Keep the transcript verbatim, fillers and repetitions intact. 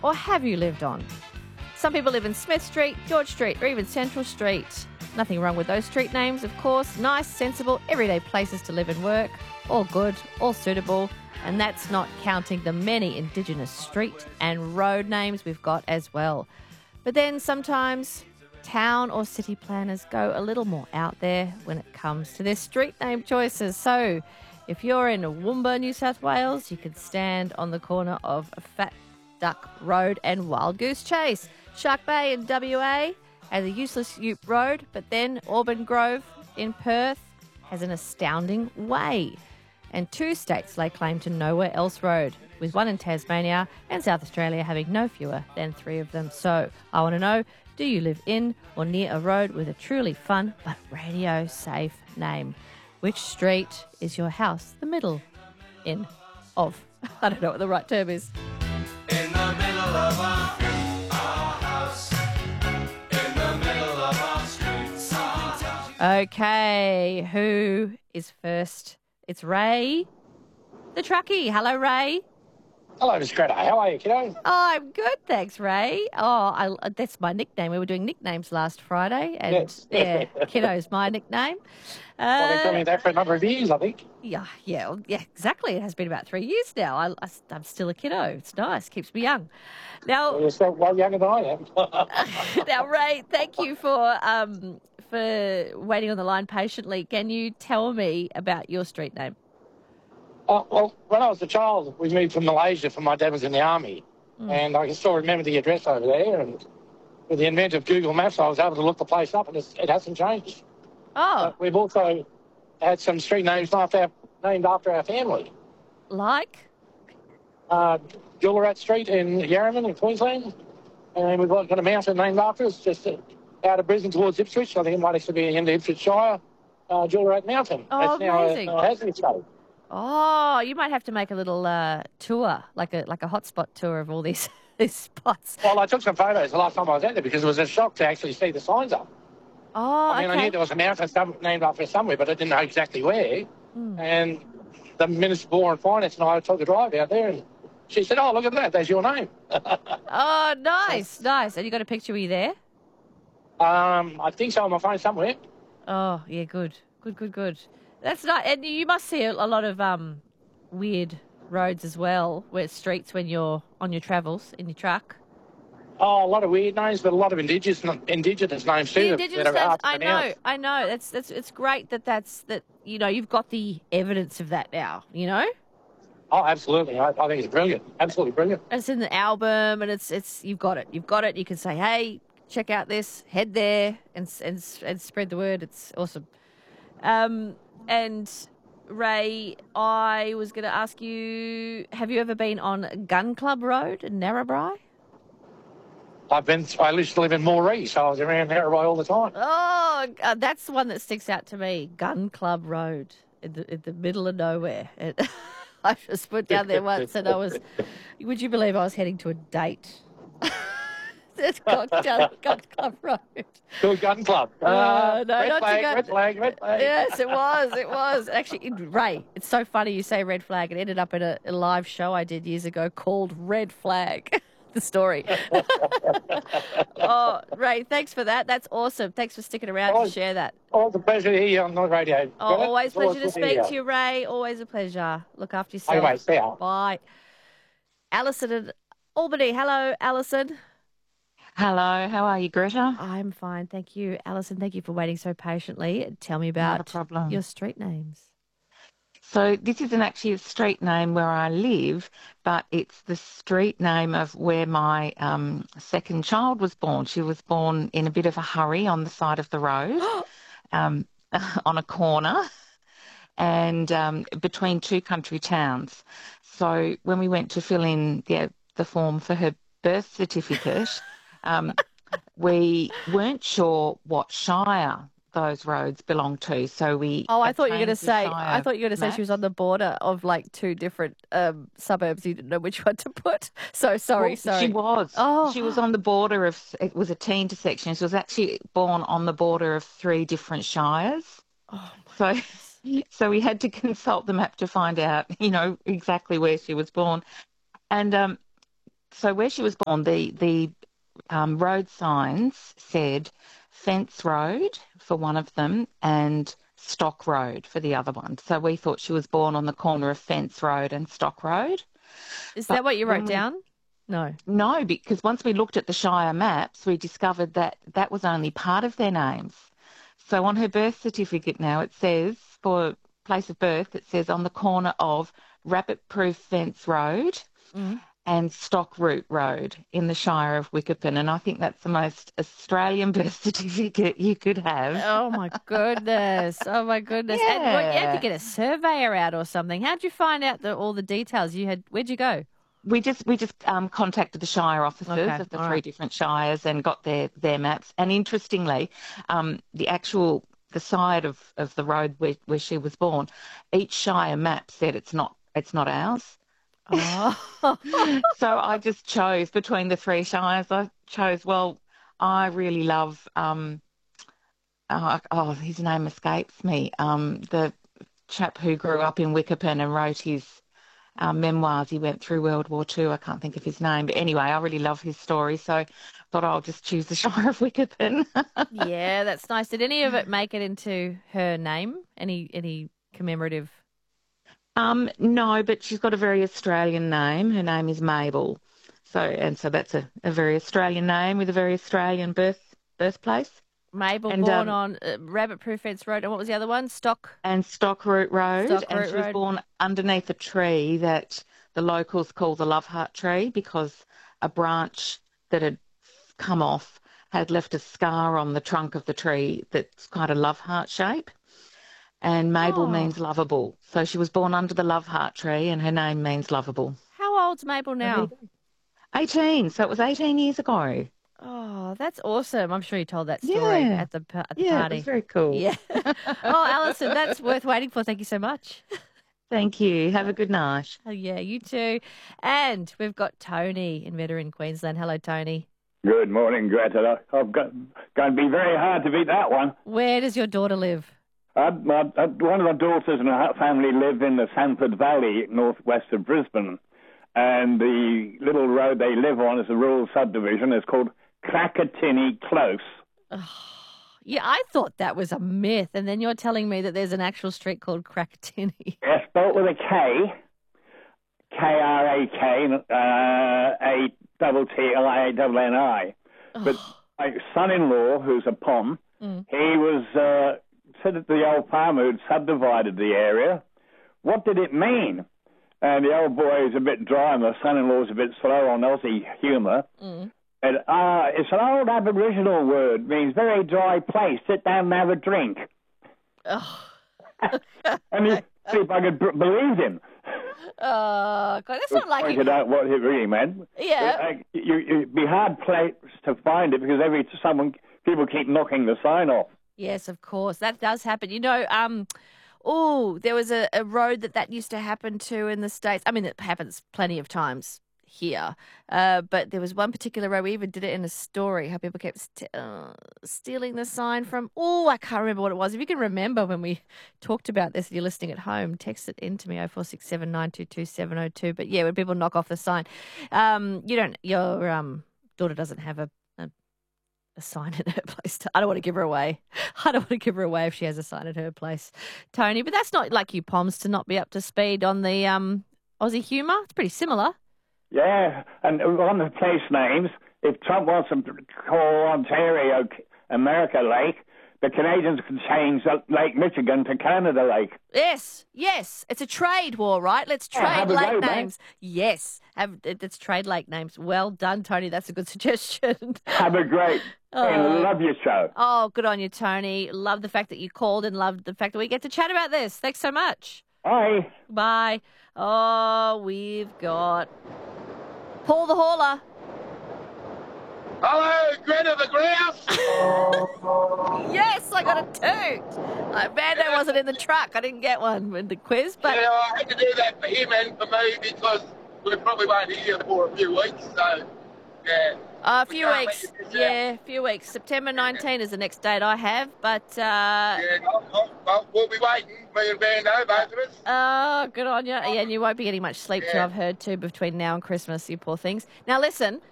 or have you lived on? Some people live in Smith Street, George Street, or even Central Street. Nothing wrong with those street names, of course. Nice, sensible, everyday places to live and work. All good, all suitable. And that's not counting the many Indigenous street and road names we've got as well. But then sometimes town or city planners go a little more out there when it comes to their street name choices. So if you're in Woomba, New South Wales, you could stand on the corner of Fat Duck Road and Wild Goose Chase. Shark Bay in W A has a useless Ute Road, but then Auburn Grove in Perth has an astounding way. And two states lay claim to Nowhere Else Road, with one in Tasmania and South Australia having no fewer than three of them. So I want to know, do you live in or near a road with a truly fun but radio-safe name? Which street is your house the middle in of? I don't know what the right term is. In the middle of our, our house, in the middle of our streets, our house. Okay, who is first? It's Ray, the truckie. Hello, Ray. Hello, Miss Greta. How are you, kiddo? Oh, I'm good, thanks, Ray. Oh, I, that's my nickname. We were doing nicknames last Friday, and Yes. yeah, Kiddo's my nickname. Well, they've been Uh, doing that for a number of years, I think. yeah, yeah, well, yeah, exactly. It has been about three years now. I, I, I'm still a kiddo. It's nice, keeps me young. Now, You're still well younger than I am. now, Ray, thank you for um for waiting on the line patiently. Can you tell me about your street name? Uh, well, when I was a child, we moved from Malaysia from my dad was in the army. And I can still remember the address over there. And with the advent of Google Maps, I was able to look the place up, and it's, it hasn't changed. Oh, But we've also had some street names after our, named after our family. like? Uh, Jullarat Street in Yarraman in Queensland. And we've got got a mountain named after us, just uh, out of Brisbane towards Ipswich. I think it might actually be in the Ipswich Shire, uh, Jullarat Mountain. Oh, That's now amazing. a, a hazard state. Oh, you might have to make a little uh, tour, like a like a hotspot tour of all these these spots. Well, I took some photos the last time I was out there because it was a shock to actually see the signs up. Oh, I mean, I okay. knew there was a mountain some, named after somewhere, but I didn't know exactly where. Hmm. And the Minister for Law and Finance and I took a drive out there, and she said, "Oh, look at that, there's your name." Oh, nice, nice. And you got a picture? Were you there? um, I think so on my phone somewhere. Oh, yeah, good, good, good, good. That's nice. And you must see a, a lot of um weird roads as well, where streets when you're on your travels in your truck. Oh, a lot of weird names, but a lot of indigenous indigenous names too. The that- Indigenous that are names, hard to I know, pronounce. I know. That's that's it's great that that's that. You know, you've got the evidence of that now. You know. Oh, absolutely. I, I think it's brilliant. Absolutely brilliant. It's in the album, and it's it's you've got it. You've got it. You can say, "Hey, check out this. Head there and s- and s- and spread the word." It's awesome. Um, and Ray, I was going to ask you: have you ever been on Gun Club Road in Narrabri? I've been. I used to live in Moree, so I was around Narrabri all the time. Oh, uh, that's the one that sticks out to me. Gun Club Road in the in the middle of nowhere. It, I just went down there once, and I was. Would you believe I was heading to a date? It's got Gun, Gun Club Road. To a gun club. Uh, Uh, no, red not to flag, gun- red flag, red flag. Yes, it was. It was actually it- Ray. It's so funny you say red flag. It ended up in a, a live show I did years ago called Red Flag. The story. Oh, Ray, thanks for that. That's awesome. Thanks for sticking around Oh, to share that. Oh, it's a pleasure to hear you on the radio. Oh, Got it? always It's always pleasure to good speak hear to you, Ray. Always a pleasure. Look after yourself. Anyway, see ya. Bye. Alison in Albany. Hello, Alison. Hello, how are you, Greta? I'm fine, thank you. Alison, thank you for waiting so patiently. Tell me Not a about problem. your street names. So this isn't actually a street name where I live, but it's the street name of where my um, second child was born. She was born in a bit of a hurry on the side of the road, um, on a corner, and um, between two country towns. So when we went to fill in the, the form for her birth certificate, um, we weren't sure what shire those roads belong to. So we Oh, I thought you were going to obtained the say. shire I thought you were going to say she was map. on the border of like two different um, suburbs. You didn't know which one to put. So sorry, Well, sorry. She was. Oh. She was on the border of, it was a T intersection. She was actually born on the border of three different shires. Oh, So, so we had to consult the map to find out, you know, exactly where she was born. And um, so where she was born, the the um, road signs said Fence Road for one of them and Stock Road for the other one. So we thought she was born on the corner of Fence Road and Stock Road. Is But that what you when wrote we- down? No. No, because once we looked at the Shire maps, we discovered that that was only part of their names. So on her birth certificate now, it says, for place of birth, it says on the corner of Rabbit Proof Fence Road Mm. and Stock Root Road in the Shire of Wickerpen. And I think that's the most Australian birth certificate you could have. Oh, my goodness. Oh, my goodness. And what, you had to Yeah. get a surveyor out or something. How'd you find out the, all the details? You had? Where'd you go? We just we just um, contacted the Shire officers Okay, of the all three right. different shires and got their, their maps. And interestingly, um, the actual the side of, of the road where, where she was born, each shire map said it's not it's not ours. Oh. So I just chose between the three shires. I chose, well, I really love, um, oh, oh, his name escapes me, um, the chap who grew up in Wickerpen and wrote his um, memoirs. He went through World War Two. I can't think of his name. But anyway, I really love his story. So I thought I'll just choose the Shire of Wickerpen. Yeah, that's nice. Did any of it make it into her name? Any any commemorative? Um, no, but she's got a very Australian name. Her name is Mabel. So, and so that's a, a very Australian name with a very Australian birth birthplace. Mabel And, born um, on uh, Rabbit Proof Fence Road. And what was the other one? Stock. And Stockroot Road. Stockroot and she was Road. born underneath a tree that the locals call the Love Heart tree because a branch that had come off had left a scar on the trunk of the tree that's quite a love heart shape. And Mabel Oh. means lovable. So she was born under the Love Heart tree and her name means lovable. How old's Mabel now? eighteen, so it was eighteen years ago. Oh, that's awesome. I'm sure you told that story Yeah. at the, pa- at the Yeah, party. it was very cool. Yeah. Oh, Alison, that's worth waiting for. Thank you so much. Thank you. Have a good night. Oh, yeah, you too. And we've got Tony in Veteran, Queensland. Hello, Tony. Good morning, Greta. I've got going to be very hard to beat that one. Where does your daughter live? Uh, my, uh, one of my daughters and her family live in the Sanford Valley, northwest of Brisbane, and the little road they live on is a rural subdivision. It's called Crackatini Close. Yeah, I thought that was a myth, and then you're telling me that there's an actual street called Crackatini. Yeah, spelled with a K, K R A K, uh, A double T L I A double N I. But my son-in-law, who's a P O M, Mm. he was uh, said that the old farmer who'd subdivided the area. What did it mean? And the old boy is a bit dry, and my son-in-law's a bit slow on Aussie humour. Mm. And uh, it's an old Aboriginal word, means very dry place. Sit down and have a drink. Oh, And he, if I could b- believe him. oh God, that's not like Pointed you. out what it really meant. Yeah. But, uh, you, it'd be hard place to find it because every someone people keep knocking the sign off. Yes, of course. That does happen. You know, um, oh, there was a, a road that that used to happen to in the States. I mean, it happens plenty of times here. Uh, but there was one particular road, we even did it in a story, how people kept st- uh, stealing the sign from, oh, I can't remember what it was. If you can remember when we talked about this and you're listening at home, text it in to me, oh four six seven, nine two two, seven oh two. But yeah, when people knock off the sign, um, you don't, your um, daughter doesn't have a, a a sign at her place. To, I don't want to give her away. I don't want to give her away if she has a sign at her place, Tony. But that's not like you P O Ms to not be up to speed on the um, Aussie humour. It's pretty similar. Yeah, and on the place names, if Trump wants to call Ontario America Lake, the Canadians can change Lake Michigan to Canada Lake. Yes, yes. It's a trade war, right? Let's Yeah, trade have a lake go, mate. names. Yes, have it- let's trade lake names. Well done, Tony. That's a good suggestion. Have a great Oh. and love your show. Oh, good on you, Tony. Love the fact that you called and love the fact that we get to chat about this. Thanks so much. Bye. Bye. Oh, we've got Paul the Hauler. Hello, Greta the Grouse. Yes, I got a toot. Uh, Bando wasn't in the truck. I didn't get one in the quiz, but Yeah, I had to do that for him and for me because we probably won't hear for a few weeks. So Yeah. Uh, a few can't weeks. let you miss Yeah, a few weeks. September nineteenth is the next date I have, but... Uh, Yeah, no, no, well, we'll be waiting. Me and Vando, both of us. Oh, good on you. Yeah, and you won't be getting much sleep too, Yeah. I've heard, too, between now and Christmas, you poor things. Now, listen,